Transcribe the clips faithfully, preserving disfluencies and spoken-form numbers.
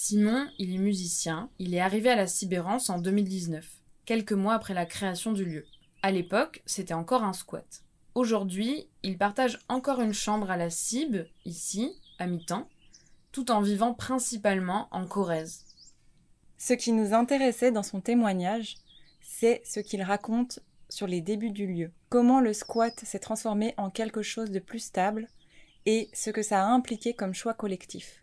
Simon, il est musicien, il est arrivé à la Sibérance en deux mille dix-neuf, quelques mois après la création du lieu. À l'époque, c'était encore un squat. Aujourd'hui, il partage encore une chambre à la Cib, ici, à mi-temps, tout en vivant principalement en Corrèze. Ce qui nous intéressait dans son témoignage, c'est ce qu'il raconte sur les débuts du lieu. Comment le squat s'est transformé en quelque chose de plus stable et ce que ça a impliqué comme choix collectif.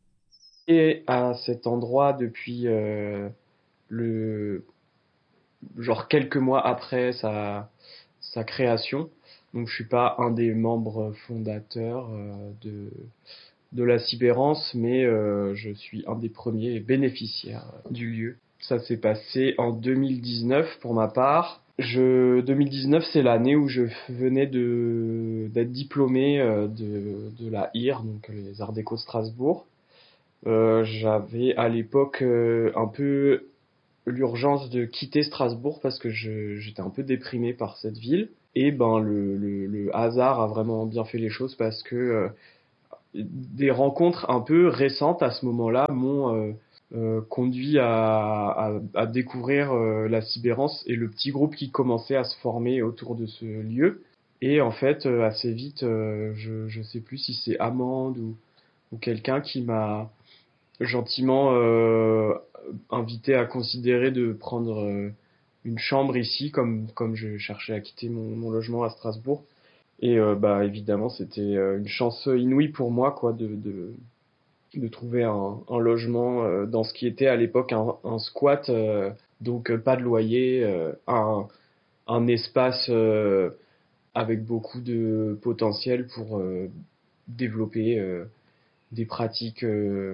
Et à cet endroit depuis euh, le genre quelques mois après sa sa création. Donc je suis pas un des membres fondateurs euh, de de la Sibérance, mais euh, je suis un des premiers bénéficiaires du lieu. Ça s'est passé en deux mille dix-neuf pour ma part. Je deux mille dix-neuf, c'est l'année où je venais de d'être diplômé euh, de de la I R, donc les Arts Déco de Strasbourg. Euh, j'avais à l'époque euh, un peu l'urgence de quitter Strasbourg parce que je, j'étais un peu déprimé par cette ville. Et ben le, le, le hasard a vraiment bien fait les choses parce que euh, des rencontres un peu récentes à ce moment-là m'ont euh, euh, conduit à, à, à découvrir euh, la Sibérance et le petit groupe qui commençait à se former autour de ce lieu. Et en fait, euh, assez vite, euh, je je sais plus si c'est Amande ou, ou quelqu'un qui m'a gentiment euh, invité à considérer de prendre euh, une chambre ici, comme comme je cherchais à quitter mon, mon logement à Strasbourg. Et euh, bah évidemment, c'était euh, une chance inouïe pour moi, quoi, de de, de trouver un, un logement euh, dans ce qui était à l'époque un, un squat, euh, donc euh, pas de loyer, euh, un un espace euh, avec beaucoup de potentiel pour euh, développer euh, des pratiques euh,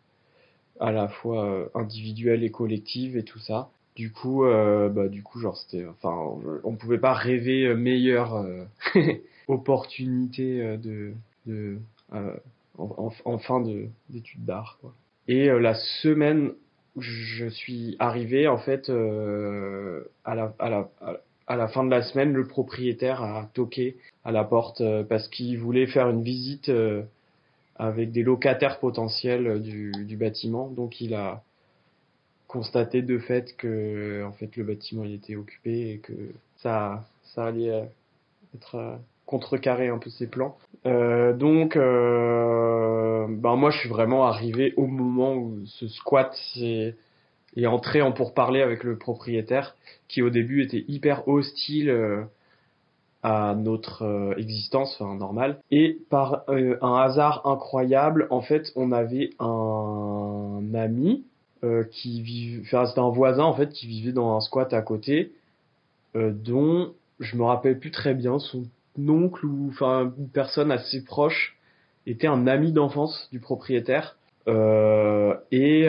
à la fois euh, individuelle et collective et tout ça. Du coup, euh, bah du coup, genre c'était, enfin, on pouvait pas rêver euh, meilleure euh, opportunité euh, de, de euh, en, en, en fin de d'études d'art, quoi. Et euh, la semaine où je suis arrivé, en fait, euh, à la à la à la fin de la semaine, le propriétaire a toqué à la porte euh, parce qu'il voulait faire une visite euh, avec des locataires potentiels du, du bâtiment. Donc il a constaté de fait que en fait le bâtiment il était occupé et que ça ça allait être euh, contrecarrer un peu ses plans. Euh, donc euh, ben moi je suis vraiment arrivé au moment où ce squat est, est entré en pourparlers avec le propriétaire qui au début était hyper hostile euh, à notre euh, existence, enfin normale. Et par euh, un hasard incroyable, en fait, on avait un ami euh, qui vivait, enfin c'était un voisin en fait qui vivait dans un squat à côté, euh, dont je me rappelle plus très bien son oncle ou enfin une personne assez proche était un ami d'enfance du propriétaire. Euh, et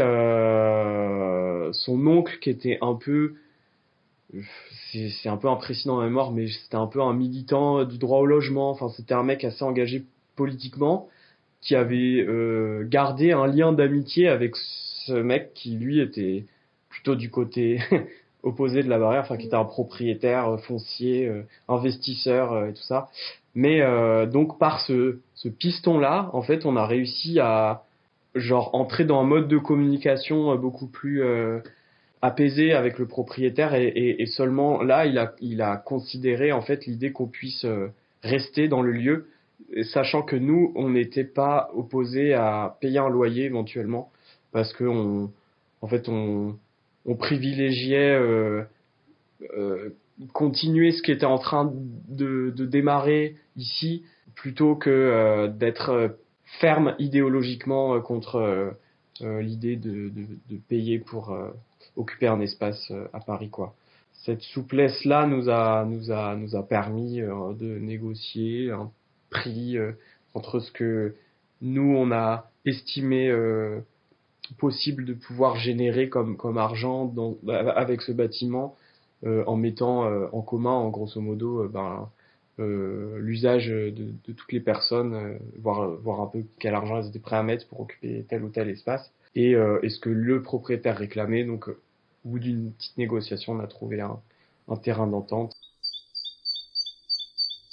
euh, son oncle qui était un peu c'est, c'est un peu imprécis dans ma mémoire, mais c'était un peu un militant du droit au logement. Enfin, c'était un mec assez engagé politiquement qui avait euh, gardé un lien d'amitié avec ce mec qui, lui, était plutôt du côté opposé de la barrière, enfin, qui était un propriétaire foncier, euh, investisseur euh, et tout ça. Mais euh, donc, par ce, ce piston-là, en fait, on a réussi à genre entrer dans un mode de communication beaucoup plus... Euh, apaisé avec le propriétaire et, et, et seulement là il a il a considéré en fait l'idée qu'on puisse euh, rester dans le lieu, sachant que nous on n'était pas opposés à payer un loyer éventuellement parce que on en fait on on privilégiait euh, euh, continuer ce qui était en train de, de démarrer ici plutôt que euh, d'être ferme idéologiquement euh, contre euh, euh, l'idée de, de, de payer pour euh, occuper un espace euh, à Paris, quoi. Cette souplesse là nous a nous a nous a permis euh, de négocier un prix euh, entre ce que nous on a estimé euh, possible de pouvoir générer comme comme argent dans, avec ce bâtiment euh, en mettant euh, en commun en grosso modo euh, ben euh, l'usage de, de toutes les personnes, euh, voir voir un peu quel argent elles étaient prêts à mettre pour occuper tel ou tel espace et, euh, et ce que le propriétaire réclamait. Donc euh, au bout d'une petite négociation, on a trouvé un, un terrain d'entente.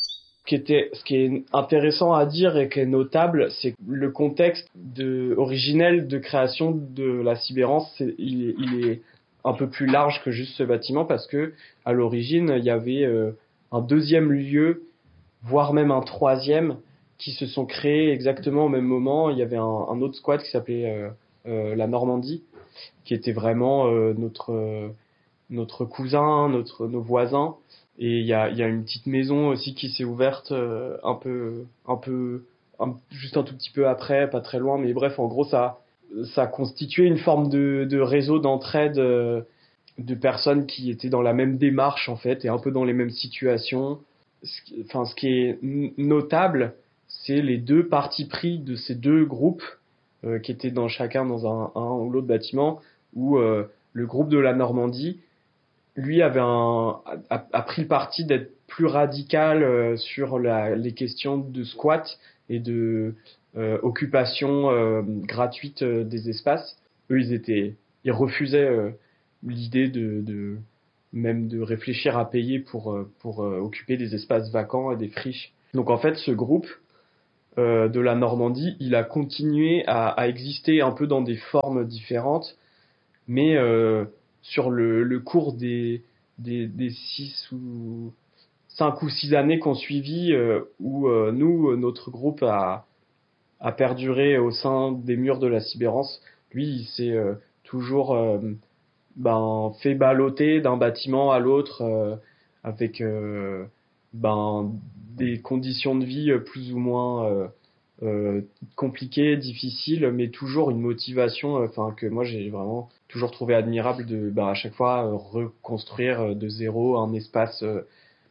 qui était, ce qui est intéressant à dire et qui est notable, c'est que le contexte de, originel de création de la Sibérance, c'est, il, est, il est un peu plus large que juste ce bâtiment parce que à l'origine, il y avait euh, un deuxième lieu, voire même un troisième, qui se sont créés exactement au même moment. Il y avait un, un autre squat qui s'appelait euh, euh, la Normandie, qui était vraiment euh, notre euh, notre cousin, notre nos voisins. Et il y a il y a une petite maison aussi qui s'est ouverte euh, un peu un peu un, juste un tout petit peu après, pas très loin, mais bref, en gros ça ça constituait une forme de de réseau d'entraide euh, de personnes qui étaient dans la même démarche en fait et un peu dans les mêmes situations. Ce qui, enfin ce qui est notable, c'est les deux partis pris de ces deux groupes euh, qui étaient dans chacun dans un, un ou l'autre bâtiment, où euh, le groupe de la Normandie, lui, avait un, a, a pris le parti d'être plus radical euh, sur la, les questions de squat et de euh, occupation euh, gratuite euh, des espaces. Eux, ils étaient, ils refusaient euh, l'idée de, de même de réfléchir à payer pour euh, pour euh, occuper des espaces vacants et des friches. Donc en fait, ce groupe euh, de la Normandie, il a continué à, à exister un peu dans des formes différentes, mais euh, sur le, le cours des, des, des six ou cinq ou six années qu'on suivi, euh, où euh, nous, notre groupe a, a perduré au sein des murs de la Sibérance. Lui, il s'est euh, toujours euh, ben, fait balloter d'un bâtiment à l'autre euh, avec euh, ben, des conditions de vie plus ou moins euh, euh, compliqué, difficile, mais toujours une motivation, enfin euh, que moi j'ai vraiment toujours trouvé admirable de, bah, à chaque fois euh, reconstruire euh, de zéro un espace euh,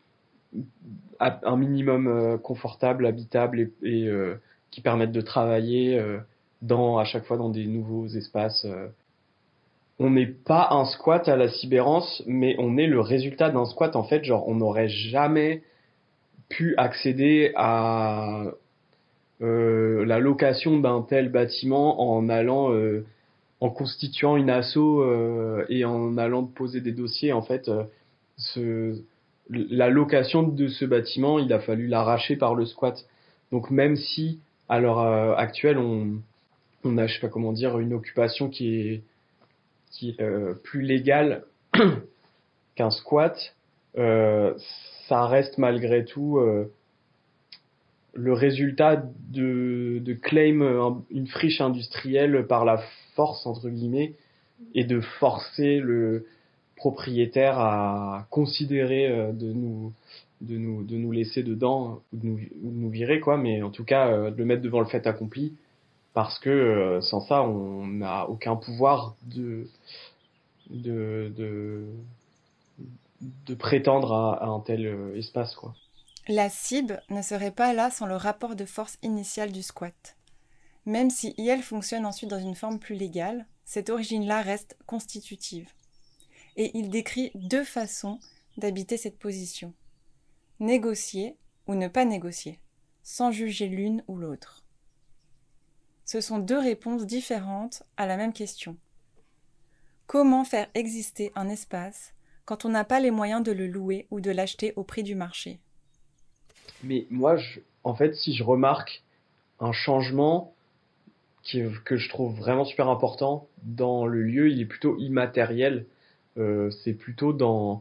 un minimum euh, confortable, habitable et, et euh, qui permette de travailler euh, dans à chaque fois dans des nouveaux espaces. Euh. On n'est pas un squat à la Sibérance, mais on est le résultat d'un squat en fait. Genre on n'aurait jamais pu accéder à Euh, la location d'un tel bâtiment en allant euh, en constituant une asso euh, et en allant poser des dossiers en fait euh, ce, la location de ce bâtiment il a fallu l'arracher par le squat. Donc même si à l'heure euh, actuelle on on a je sais pas comment dire une occupation qui est qui est euh, plus légale qu'un squat, euh, ça reste malgré tout euh, le résultat de, de claim une friche industrielle par la force entre guillemets et de forcer le propriétaire à considérer de nous de nous de nous laisser dedans ou de nous, ou de nous virer quoi, mais en tout cas euh, de le mettre devant le fait accompli parce que euh, sans ça on n'a aucun pouvoir de de de, de prétendre à, à un tel euh, espace quoi. La Cib ne serait pas là sans le rapport de force initial du squat. Même si I L fonctionne ensuite dans une forme plus légale, cette origine-là reste constitutive. Et il décrit deux façons d'habiter cette position. Négocier ou ne pas négocier, sans juger l'une ou l'autre. Ce sont deux réponses différentes à la même question. Comment faire exister un espace quand on n'a pas les moyens de le louer ou de l'acheter au prix du marché ? Mais moi, je, en fait, si je remarque un changement qui, que je trouve vraiment super important dans le lieu, il est plutôt immatériel. Euh, c'est plutôt dans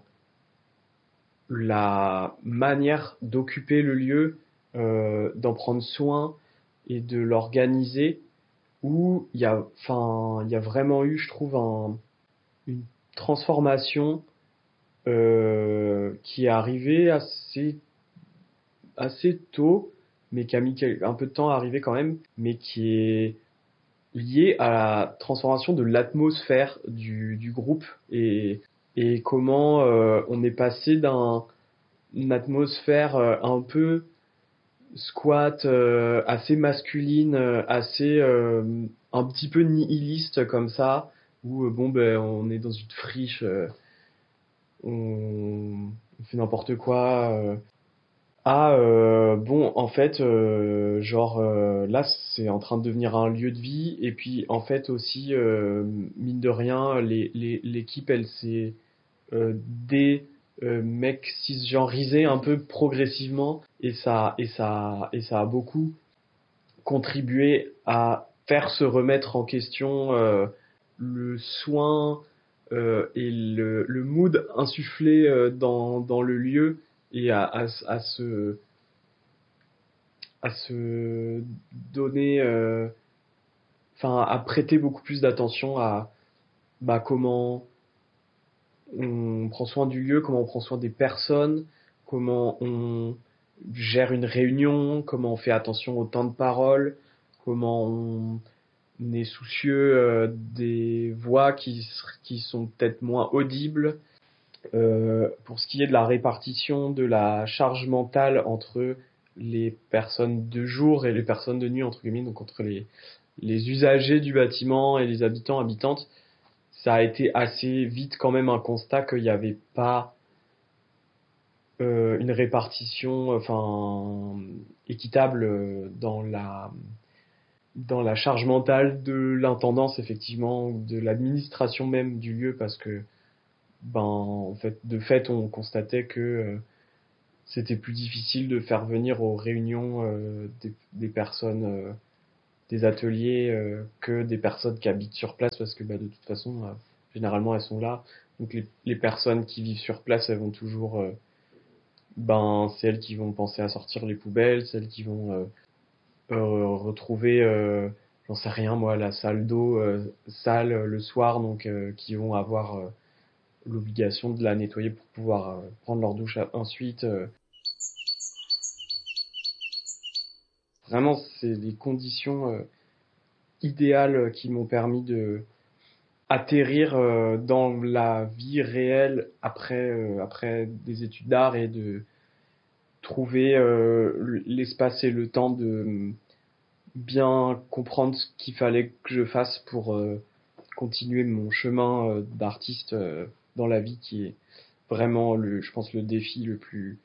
la manière d'occuper le lieu, euh, d'en prendre soin et de l'organiser, où il y a, enfin, il y a vraiment eu, je trouve, un, une transformation euh, qui est arrivée assez assez tôt, mais qui a mis un peu de temps à arriver quand même, mais qui est lié à la transformation de l'atmosphère du, du groupe et, et comment euh, on est passé d'un une atmosphère euh, un peu squat, euh, assez masculine, euh, assez euh, un petit peu nihiliste comme ça, où euh, bon ben on est dans une friche, euh, on, on fait n'importe quoi. Euh, Ah euh, bon en fait euh, genre euh, là c'est en train de devenir un lieu de vie et puis en fait aussi euh, mine de rien les, les, l'équipe elle s'est euh, euh, mec cisgenrisé un peu progressivement, et ça et ça et ça a beaucoup contribué à faire se remettre en question euh, le soin euh, et le, le mood insufflé euh, dans dans le lieu, et à à, à se à se donner euh, enfin à prêter beaucoup plus d'attention à bah comment on prend soin du lieu, comment on prend soin des personnes, comment on gère une réunion, comment on fait attention au temps de parole, comment on est soucieux euh, des voix qui, qui sont peut-être moins audibles. Euh, pour ce qui est de la répartition de la charge mentale entre les personnes de jour et les personnes de nuit, entre guillemets, donc entre les, les usagers du bâtiment et les habitants, habitantes, ça a été assez vite quand même un constat qu'il n'y avait pas euh, une répartition enfin équitable euh, dans la dans la charge mentale de l'intendance, effectivement, ou de l'administration même du lieu, parce que ben en fait de fait on constatait que euh, c'était plus difficile de faire venir aux réunions euh, des, des personnes euh, des ateliers euh, que des personnes qui habitent sur place, parce que bah, de toute façon euh, généralement elles sont là, donc les, les personnes qui vivent sur place, elles vont toujours euh, ben celles qui vont penser à sortir les poubelles, celles qui vont euh, euh, retrouver euh, j'en sais rien moi, la salle d'eau euh, sale euh, le soir, donc euh, qui vont avoir euh, l'obligation de la nettoyer pour pouvoir euh, prendre leur douche à- ensuite euh. Vraiment c'est les conditions euh, idéales qui m'ont permis de atterrir euh, dans la vie réelle après euh, après des études d'art, et de trouver euh, l'espace et le temps de bien comprendre ce qu'il fallait que je fasse pour euh, continuer mon chemin euh, d'artiste euh, dans la vie, qui est vraiment le je pense le défi le plus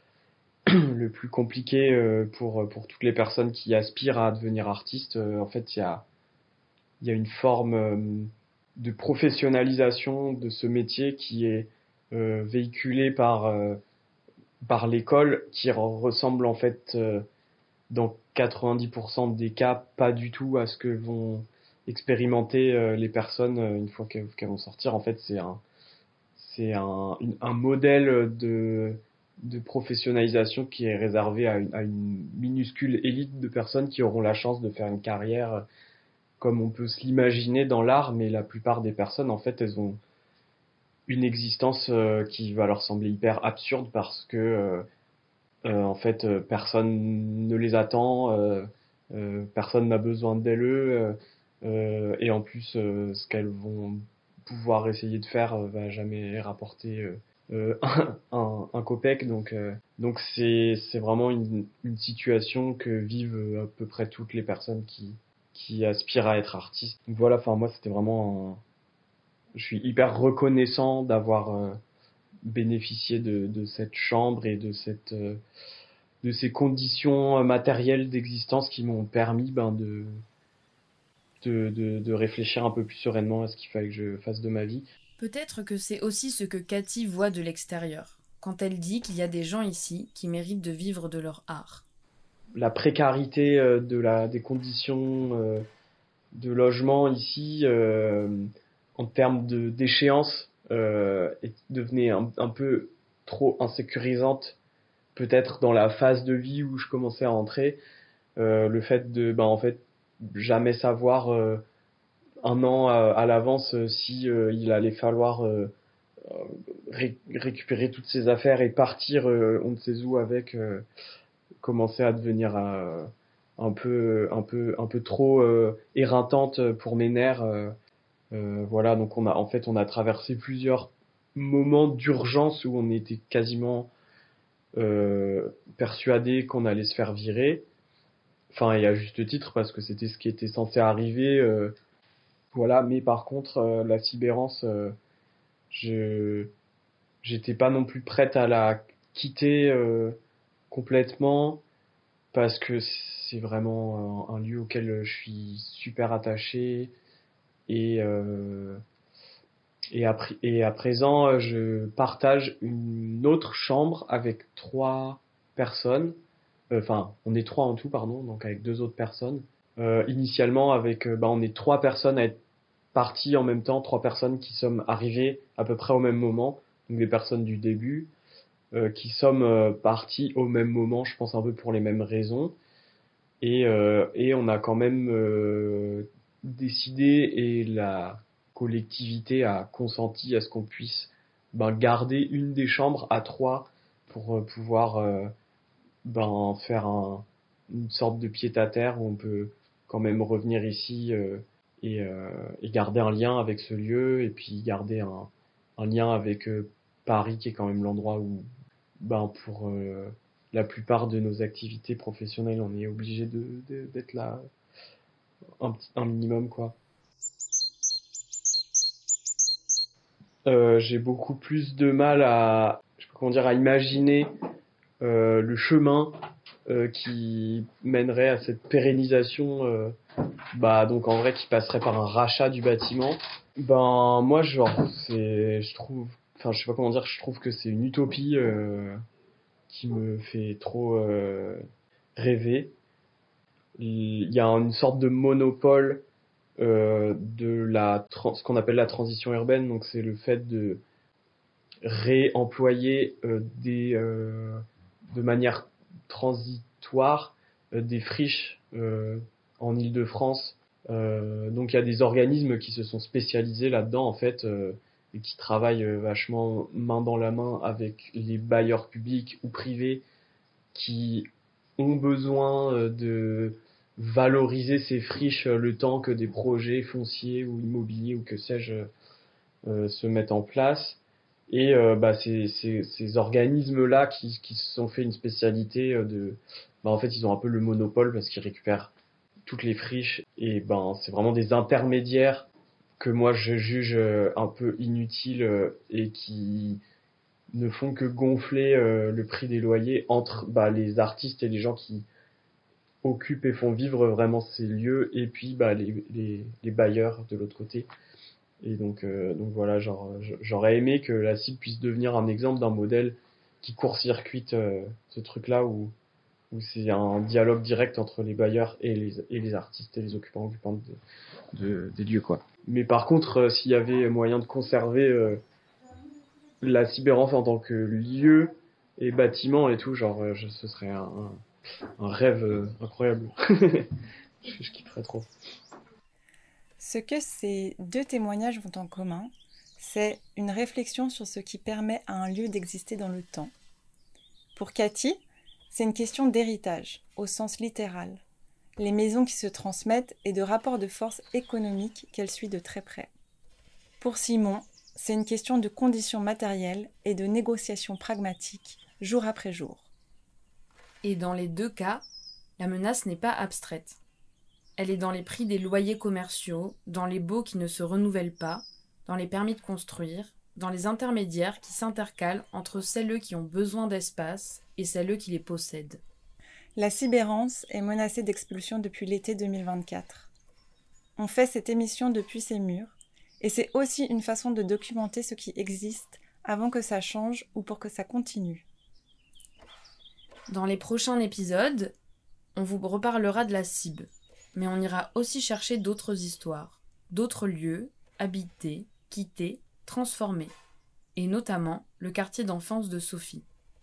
le plus compliqué euh, pour pour toutes les personnes qui aspirent à devenir artiste. Euh, en fait, il y a il y a une forme euh, de professionnalisation de ce métier qui est euh, véhiculée par euh, par l'école, qui re- ressemble en fait euh, dans quatre-vingt-dix pour cent des cas pas du tout à ce que vont expérimenter euh, les personnes euh, une fois qu'elles, qu'elles vont sortir. En fait, c'est un c'est un, une- un modèle de de professionnalisation qui est réservé à une, à une minuscule élite de personnes qui auront la chance de faire une carrière comme on peut se l'imaginer dans l'art, mais la plupart des personnes, en fait, elles ont une existence euh, qui va leur sembler hyper absurde, parce que, euh, euh, en fait, euh, personne ne les attend, euh, euh, personne n'a besoin d'elles, euh, euh, et en plus, euh, ce qu'elles vont pouvoir essayer de faire euh, va jamais rapporter euh, euh, un, un, un copec, donc euh, donc c'est c'est vraiment une, une situation que vivent euh, à peu près toutes les personnes qui qui aspirent à être artistes. Donc voilà, enfin moi c'était vraiment un... je suis hyper reconnaissant d'avoir euh, bénéficié de de cette chambre et de cette euh, de ces conditions euh, matérielles d'existence qui m'ont permis ben de de, de, de réfléchir un peu plus sereinement à ce qu'il fallait que je fasse de ma vie. Peut-être que c'est aussi ce que Cathy voit de l'extérieur, quand elle dit qu'il y a des gens ici qui méritent de vivre de leur art. La précarité euh, de la, des conditions euh, de logement ici, euh, en termes de, d'échéance, euh, est- devenait un, un peu trop insécurisante, peut-être dans la phase de vie où je commençais à entrer. Euh, le fait de, ben, en fait, jamais savoir euh, un an à, à l'avance euh, si euh, il allait falloir euh, ré- récupérer toutes ses affaires et partir euh, on ne sait où avec, euh, commençait à devenir euh, un peu un peu un peu trop euh, éreintante pour mes nerfs. Euh, euh, voilà, donc on a en fait on a traversé plusieurs moments d'urgence où on était quasiment euh, persuadé qu'on allait se faire virer. Enfin, et à juste titre, parce que c'était ce qui était censé arriver. Euh, voilà, mais par contre, euh, la Sibérance, euh, je j'étais pas non plus prête à la quitter euh, complètement, parce que c'est vraiment un, un lieu auquel je suis super attaché, et euh, Et à, et à présent, je partage une autre chambre avec trois personnes. Enfin, on est trois en tout, pardon, donc avec deux autres personnes. Euh, initialement, avec, bah, on est trois personnes à être parties en même temps, trois personnes qui sommes arrivées à peu près au même moment, donc les personnes du début, euh, qui sommes euh, parties au même moment, je pense un peu pour les mêmes raisons. Et, euh, et on a quand même euh, décidé, et la collectivité a consenti à ce qu'on puisse ben, garder une des chambres à trois pour euh, pouvoir euh, ben, faire un, une sorte de pied-à-terre où on peut quand même revenir ici euh, et, euh, et garder un lien avec ce lieu, et puis garder un, un lien avec euh, Paris, qui est quand même l'endroit où ben, pour euh, la plupart de nos activités professionnelles, on est obligé de, de, d'être là un, petit, un minimum, quoi. Euh, j'ai beaucoup plus de mal à, je sais pas comment dire, à imaginer euh, le chemin euh, qui mènerait à cette pérennisation, euh, bah donc en vrai qui passerait par un rachat du bâtiment. Ben moi genre c'est, je trouve, enfin je sais pas comment dire, je trouve que c'est une utopie euh, qui me fait trop euh, rêver. Il y a une sorte de monopole euh, de la trans- ce qu'on appelle la transition urbaine, donc c'est le fait de réemployer euh, des euh, de manière transitoire euh, des friches euh, en Île-de-France. Euh, donc il y a des organismes qui se sont spécialisés là-dedans en fait euh, et qui travaillent euh, vachement main dans la main avec les bailleurs publics ou privés qui ont besoin euh, de valoriser ces friches euh, le temps que des projets fonciers ou immobiliers ou que sais-je euh, se mettent en place. Et euh, bah, ces, ces, ces organismes-là qui, qui se sont fait une spécialité euh, de... Bah, en fait, ils ont un peu le monopole parce qu'ils récupèrent toutes les friches. Et ben, c'est vraiment des intermédiaires que moi je juge euh, un peu inutiles euh, et qui ne font que gonfler euh, le prix des loyers entre bah, les artistes et les gens qui occupent et font vivre vraiment ces lieux, et puis bah, les, les, les bailleurs de l'autre côté. Et donc, euh, donc voilà, genre, j'aurais aimé que la cible puisse devenir un exemple d'un modèle qui court-circuite euh, ce truc-là, où, où c'est un dialogue direct entre les bailleurs et les, et les artistes et les occupants occupants de, de, des lieux, quoi. Mais par contre, euh, s'il y avait moyen de conserver euh, la Sibérance en tant que lieu et bâtiment et tout, genre, euh, je, ce serait un, un, un rêve euh, incroyable. je, je kifferais trop. Ce que ces deux témoignages ont en commun, c'est une réflexion sur ce qui permet à un lieu d'exister dans le temps. Pour Cathy, c'est une question d'héritage, au sens littéral, les maisons qui se transmettent et de rapports de force économiques qu'elle suit de très près. Pour Simon, c'est une question de conditions matérielles et de négociations pragmatiques, jour après jour. Et dans les deux cas, la menace n'est pas abstraite. Elle est dans les prix des loyers commerciaux, dans les baux qui ne se renouvellent pas, dans les permis de construire, dans les intermédiaires qui s'intercalent entre celles qui ont besoin d'espace et celles qui les possèdent. La Sibérance est menacée d'expulsion depuis l'été deux mille vingt-quatre. On fait cette émission depuis ces murs, et c'est aussi une façon de documenter ce qui existe avant que ça change ou pour que ça continue. Dans les prochains épisodes, on vous reparlera de la Cib, mais on ira aussi chercher d'autres histoires, d'autres lieux, habités, quittés, transformés, et notamment le quartier d'enfance de Sophie.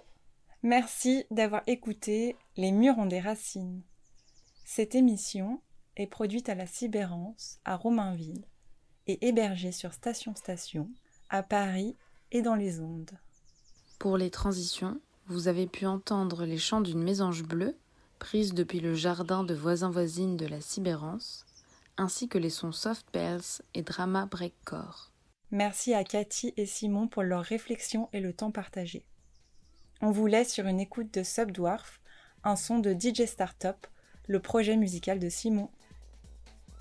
Merci d'avoir écouté Les murs ont des racines. Cette émission est produite à la Sibérance, à Romainville, et hébergée sur Station Station, à Paris et dans les ondes. Pour les transitions, vous avez pu entendre les chants d'une mésange bleue, prise depuis le jardin de voisins-voisines de la Sibérance, ainsi que les sons soft bells et drama breakcore. Merci à Cathy et Simon pour leurs réflexions et le temps partagé. On vous laisse sur une écoute de Subdwarf, un son de D J Startup, le projet musical de Simon.